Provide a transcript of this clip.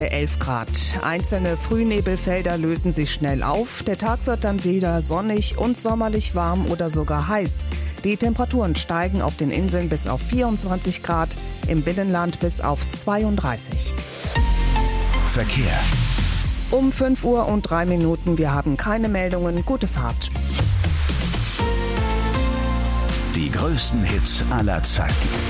11 Grad. Einzelne Frühnebelfelder lösen sich schnell auf. Der Tag wird dann wieder sonnig und sommerlich warm oder sogar heiß. Die Temperaturen steigen auf den Inseln bis auf 24 Grad, im Binnenland bis auf 32. Verkehr. Um 5:03 Uhr. Wir haben keine Meldungen. Gute Fahrt. Die größten Hits aller Zeiten.